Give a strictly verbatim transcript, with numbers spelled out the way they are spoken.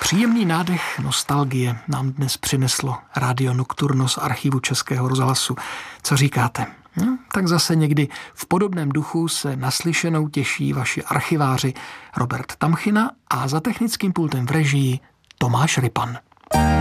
Příjemný nádech nostalgie nám dnes přineslo Radio Nocturno z archivu Českého rozhlasu. Co říkáte? No, tak zase někdy v podobném duchu se naslyšenou těší vaši archiváři Robert Tamchina a za technickým pultem v režii Tomáš Rypan.